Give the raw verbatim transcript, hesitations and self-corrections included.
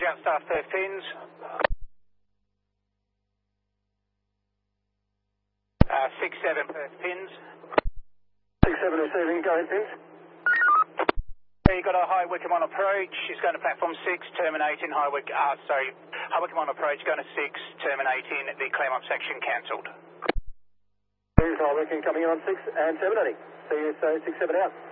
Roger, staff Perth pins. Uh, six seven Perth pins. six seven receiving, go ahead pins. You got a High Wycombe on approach. She's going to platform six, terminating High Wycombe. Uh, sorry, High Wycombe on approach, going to six, terminating. The claim up section cancelled. Here's High Wycombe coming in on six and terminating. See you, so six seven out.